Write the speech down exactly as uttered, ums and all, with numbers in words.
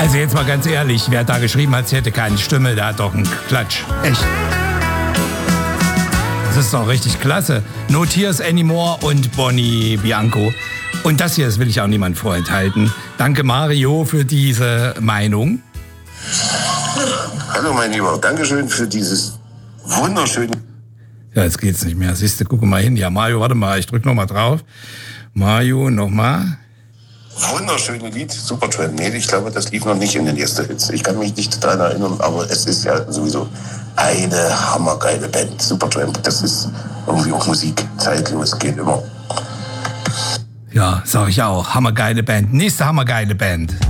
Also jetzt mal ganz ehrlich, wer da geschrieben hat, sie hätte keine Stimme, der hat doch einen Klatsch. Echt. Das ist doch richtig klasse. No Tears Anymore und Bonnie Bianco. Und das hier, das will ich auch niemand vorenthalten. Danke Mario für diese Meinung. Hallo mein Lieber, Dankeschön für dieses wunderschöne... Ja, jetzt geht's nicht mehr. Siehst du, guck mal hin. Ja, Mario, warte mal, ich drück noch mal drauf. Mario, noch mal. Wunderschöne Lied, Supertramp. Nee, ich glaube, das lief noch nicht in den ersten Hits. Ich kann mich nicht daran erinnern, aber es ist ja sowieso eine hammergeile Band. Supertramp, das ist irgendwie auch Musik, zeitlos, geht immer. Ja, sag ich auch. Hammergeile Band. Nächste hammergeile Band.